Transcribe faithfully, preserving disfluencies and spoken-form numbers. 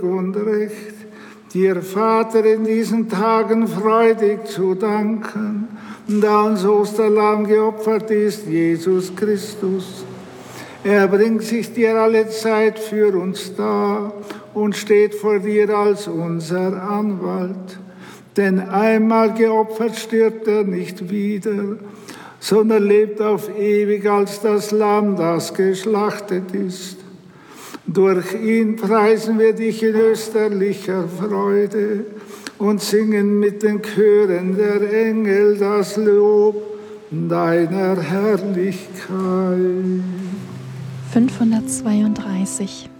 und Recht, dir, Vater, in diesen Tagen freudig zu danken, da uns Osterlamm geopfert ist, Jesus Christus. Er bringt sich dir alle Zeit für uns dar und steht vor dir als unser Anwalt. Denn einmal geopfert stirbt er nicht wieder, sondern lebt auf ewig als das Lamm, das geschlachtet ist. Durch ihn preisen wir dich in österlicher Freude und singen mit den Chören der Engel das Lob deiner Herrlichkeit. fünfhundertzweiunddreißig.